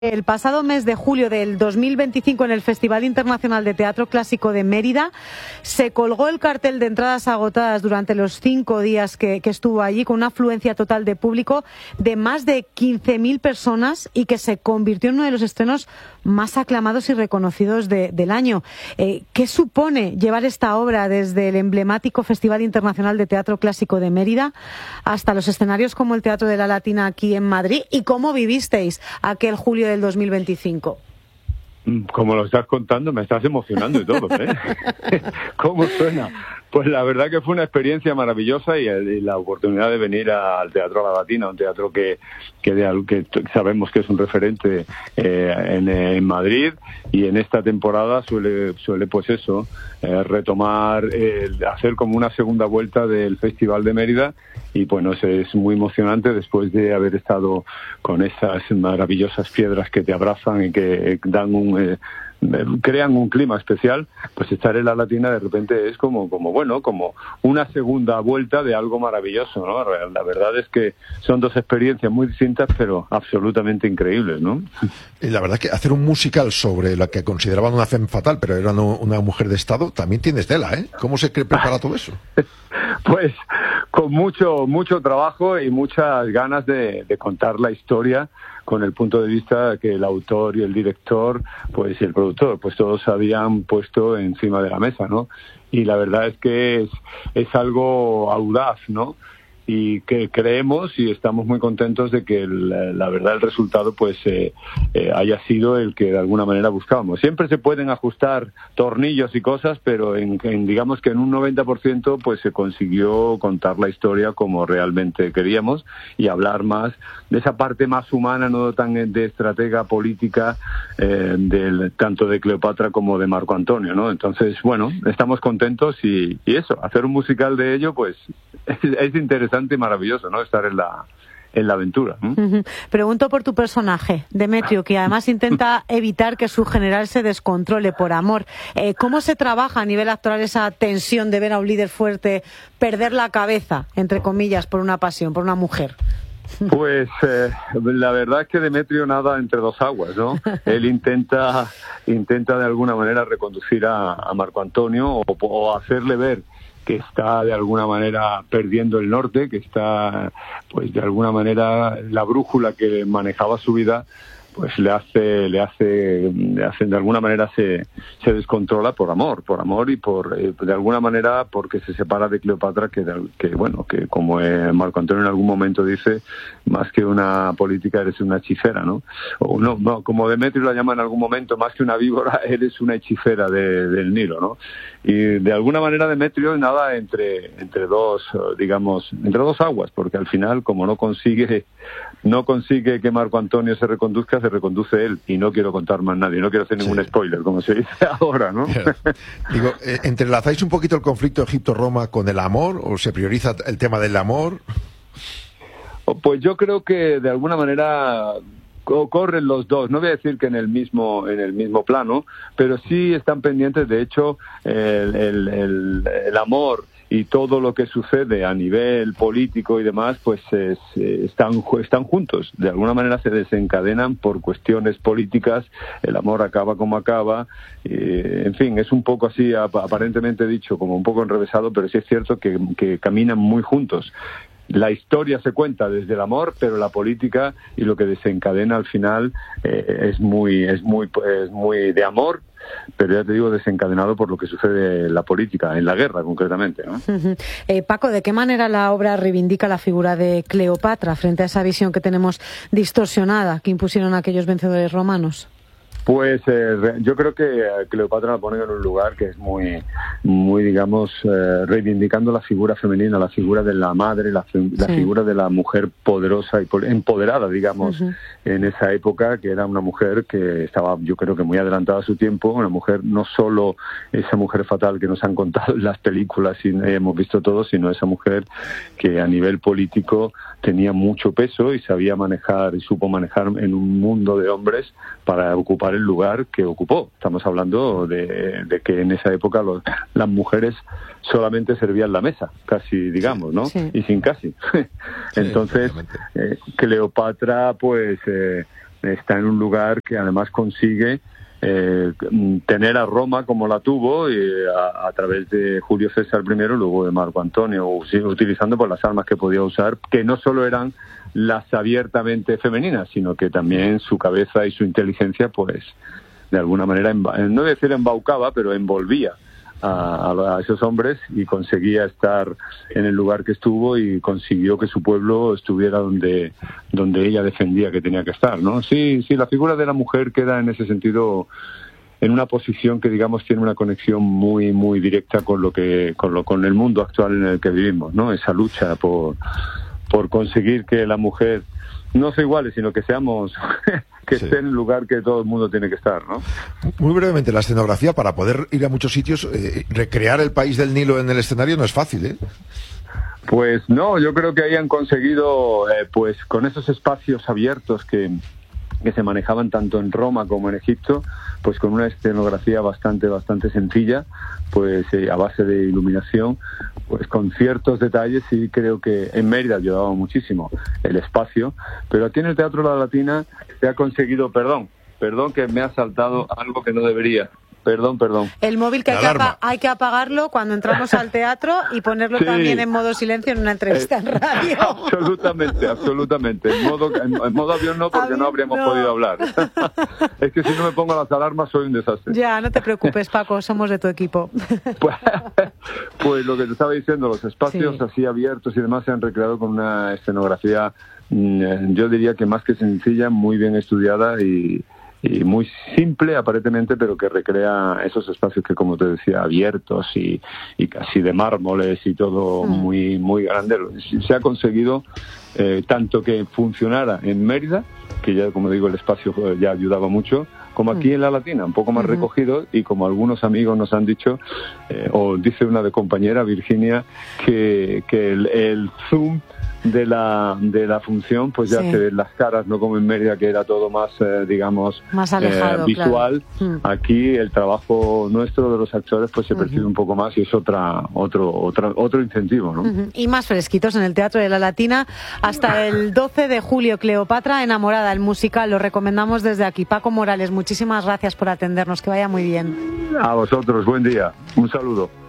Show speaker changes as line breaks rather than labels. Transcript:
El pasado mes de julio del 2025 en el Festival Internacional de Teatro Clásico de Mérida se colgó el cartel de entradas agotadas durante los 5 días que estuvo allí, con una afluencia total de público de más de 15.000 personas y que se convirtió en uno de los estrenos más aclamados y reconocidos del año. ¿Qué supone llevar esta obra desde el emblemático Festival Internacional de Teatro Clásico de Mérida hasta los escenarios como el Teatro de la Latina aquí en Madrid? ¿Y cómo vivisteis aquel julio del 2025?
Como lo estás contando, me estás emocionando y todo, ¿eh? ¿Cómo suena? Pues la verdad que fue una experiencia maravillosa y la oportunidad de venir al Teatro La Latina, un teatro que sabemos que es un referente en Madrid, y en esta temporada suele pues eso, retomar, hacer como una segunda vuelta del Festival de Mérida, y bueno, es muy emocionante después de haber estado con esas maravillosas piedras que te abrazan y que dan crean un clima especial. Pues estar en La Latina de repente es como una segunda vuelta de algo maravilloso, ¿no? La verdad es que son dos experiencias muy distintas, pero absolutamente increíbles, ¿no?
La verdad es que hacer un musical sobre la que consideraban una femme fatal, pero era una mujer de Estado, también tienes tela, ¿eh? ¿Cómo se prepara todo eso?
Pues con mucho trabajo y muchas ganas de contar la historia con el punto de vista que el autor y el director, pues, y el productor, pues todos habían puesto encima de la mesa, ¿no? Y la verdad es que es algo audaz, ¿no? Y que creemos y estamos muy contentos de que la verdad el resultado pues haya sido el que de alguna manera buscábamos. Siempre se pueden ajustar tornillos y cosas, pero digamos que en un 90% pues se consiguió contar la historia como realmente queríamos y hablar más de esa parte más humana, no tan de estratega política, tanto de Cleopatra como de Marco Antonio, ¿no? Entonces, bueno, estamos contentos y eso, hacer un musical de ello pues es interesante y maravilloso, ¿no? Estar en la aventura.
Pregunto por tu personaje, Demetrio, que además intenta evitar que su general se descontrole por amor. ¿Cómo se trabaja a nivel actoral esa tensión de ver a un líder fuerte perder la cabeza, entre comillas, por una pasión, por una mujer?
Pues la verdad es que Demetrio nada entre dos aguas, ¿no? Él intenta de alguna manera reconducir a Marco Antonio o hacerle ver que está de alguna manera perdiendo el norte, que está pues de alguna manera la brújula que manejaba su vida pues le hace de alguna manera se descontrola por amor y por de alguna manera porque se separa de Cleopatra, que como Marco Antonio en algún momento dice, más que una política eres una hechicera, ¿no? O no, como Demetrio la llama en algún momento, más que una víbora eres una hechicera del Nilo, ¿no? Y de alguna manera Demetrio nada entre dos aguas, porque al final como no consigue que Marco Antonio se reconduce él, y no quiero contar más nadie, no quiero hacer ningún spoiler, como se dice ahora, ¿no?
Digo, ¿entrelazáis un poquito el conflicto Egipto-Roma con el amor, o se prioriza el tema del amor?
Pues yo creo que de alguna manera corren los dos, no voy a decir que en el mismo plano, pero sí están pendientes. De hecho, el amor y todo lo que sucede a nivel político y demás, pues están juntos. De alguna manera se desencadenan por cuestiones políticas, el amor acaba como acaba, en fin, es un poco así, aparentemente dicho, como un poco enrevesado, pero sí es cierto que caminan muy juntos. La historia se cuenta desde el amor, pero la política y lo que desencadena al final es muy de amor, pero ya te digo, desencadenado por lo que sucede en la política, en la guerra concretamente, ¿no?
Paco, ¿de qué manera la obra reivindica la figura de Cleopatra frente a esa visión que tenemos distorsionada que impusieron aquellos vencedores romanos?
Pues yo creo que Cleopatra la pone en un lugar que es muy digamos, reivindicando la figura femenina, la figura de la madre, la figura de la mujer poderosa y empoderada, digamos, en esa época, que era una mujer que estaba, yo creo que muy adelantada a su tiempo, una mujer, no solo esa mujer fatal que nos han contado en las películas y hemos visto todos, sino esa mujer que a nivel político tenía mucho peso y sabía manejar y supo manejar en un mundo de hombres para ocupar el lugar que ocupó. Estamos hablando de que en esa época las mujeres solamente servían la mesa, casi, digamos, ¿no? Sí. Y sin casi. Entonces, Cleopatra, pues está en un lugar que además consigue tener a Roma como la tuvo a través de Julio César I, luego de Marco Antonio, utilizando pues las armas que podía usar, que no solo eran las abiertamente femeninas, sino que también su cabeza y su inteligencia, pues de alguna manera, no decir embaucaba, pero envolvía a esos hombres y conseguía estar en el lugar que estuvo y consiguió que su pueblo estuviera donde ella defendía que tenía que estar, ¿no? Sí, la figura de la mujer queda en ese sentido en una posición que, digamos, tiene una conexión muy muy directa con el mundo actual en el que vivimos, ¿no? Esa lucha por conseguir que la mujer no sea igual, sino que seamos que esté en el lugar que todo el mundo tiene que estar, ¿no?
Muy brevemente, la escenografía, para poder ir a muchos sitios, recrear el país del Nilo en el escenario no es fácil, ¿eh?
Pues no, yo creo que hayan conseguido, pues con esos espacios abiertos que se manejaban tanto en Roma como en Egipto, pues con una escenografía bastante sencilla, pues a base de iluminación, pues con ciertos detalles, y creo que en Mérida ayudaba muchísimo el espacio, pero aquí en el Teatro La Latina se ha conseguido, perdón que me ha saltado algo que no debería. Perdón.
El móvil que hay que apagarlo cuando entramos al teatro y ponerlo también en modo silencio en una entrevista en radio.
Absolutamente. En modo avión no, porque no habríamos podido hablar. Es que si no me pongo las alarmas soy un desastre.
Ya, no te preocupes, Paco, somos de tu equipo.
Pues lo que te estaba diciendo, los espacios así abiertos y demás se han recreado con una escenografía, yo diría que más que sencilla, muy bien estudiada y muy simple aparentemente, pero que recrea esos espacios que, como te decía, abiertos y casi de mármoles y todo muy muy grande. Se ha conseguido tanto que funcionara en Mérida, que ya, como digo, el espacio ya ayudaba mucho, como aquí en La Latina, un poco más recogido, y como algunos amigos nos han dicho, o dice una de compañera, Virginia, que el zoom de la función, pues ya se ven las caras, no como en Mérida, que era todo más, digamos,
más alejado,
visual. Claro. Aquí el trabajo nuestro de los actores pues se percibe un poco más, y es otro incentivo, ¿no?
Y más fresquitos en el Teatro de La Latina hasta el 12 de julio. Cleopatra enamorada, el musical, lo recomendamos desde aquí. Paco Morales, muchísimas gracias por atendernos, que vaya muy bien.
A vosotros, buen día, un saludo.